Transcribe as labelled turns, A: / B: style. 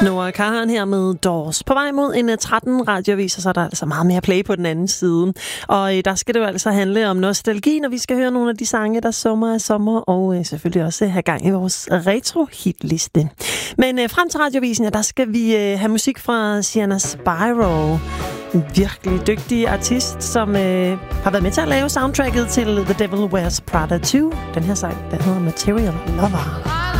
A: Noah Kahan her med Doors. På vej mod en 13 radioavis, så er der altså meget mere play på den anden side. Og der skal det jo altså handle om nostalgi, når vi skal høre nogle af de sange, der summer af sommer, og selvfølgelig også have gang i vores retro-hitliste. Men frem til radioavisen, ja, der skal vi have musik fra Sienna Spyro. En virkelig dygtig artist, som har været med til at lave soundtracket til The Devil Wears Prada 2. Den her sang, der hedder Material Lover.